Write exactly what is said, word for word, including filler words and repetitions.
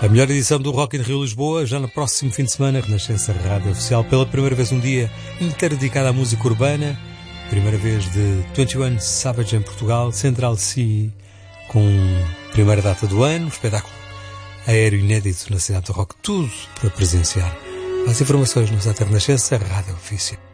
A melhor edição do Rock in Rio Lisboa, já no próximo fim de semana, Renascença Rádio Oficial, pela primeira vez um dia inteiro dedicado à música urbana, primeira vez de vinte e um Savage em Portugal, Central C, com primeira data do ano, espetáculo aéreo inédito na cidade do rock, tudo para presenciar. Mais informações no site da Renascença Rádio Oficial.